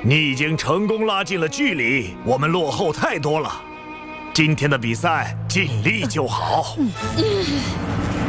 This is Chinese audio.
你已经成功拉近了距离，我们落后太多了。今天的比赛尽力就好。